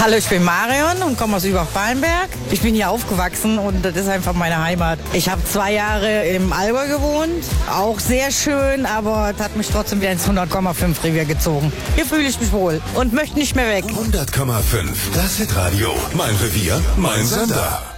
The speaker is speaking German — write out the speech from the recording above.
Hallo, ich bin Marion und komme aus Übach-Ballenberg. Ich bin hier aufgewachsen und das ist einfach meine Heimat. Ich habe 2 Jahre im Allgäu gewohnt, auch sehr schön, aber das hat mich trotzdem wieder ins 100,5 Revier gezogen. Hier fühle ich mich wohl und möchte nicht mehr weg. 100,5, das Hitradio. Mein Revier, mein Sender.